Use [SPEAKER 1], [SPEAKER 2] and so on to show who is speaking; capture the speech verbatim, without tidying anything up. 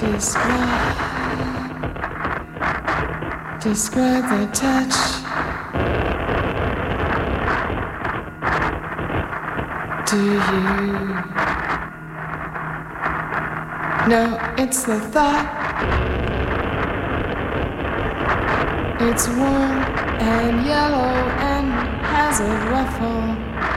[SPEAKER 1] Describe, describe the touch. Do you know it's the thought? It's warm and yellow and has a ruffle.